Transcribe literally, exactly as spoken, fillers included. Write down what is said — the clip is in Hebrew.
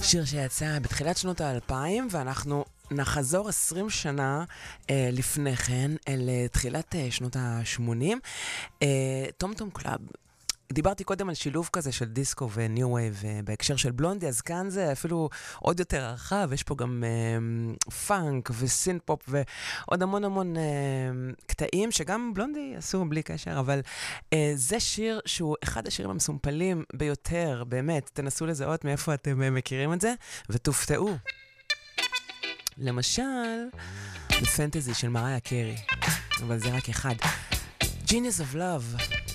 שיר שיצא בתחילת שנות האלפיים, ואנחנו נחזור עשרים שנה אה, לפני כן, אל אה, תחילת אה, שנות ה-שמונים. אה, טום טום קלאב. דיברתי קודם על שילוב כזה של דיסקו וניו וייב בהקשר של בלונדי, אז כאן זה אפילו עוד יותר רחב, יש פה גם אה, פאנק וסינט פופ ועוד המון המון אה, קטעים שגם בלונדי עשו בלי קשר, אבל אה, זה שיר שהוא אחד השירים המסומפלים ביותר, באמת, תנסו לזהות מאיפה אתם אה, מכירים את זה, ותופתעו. למשל, בפנטזי של מריה קרי, אבל זה רק אחד. Genius of Love.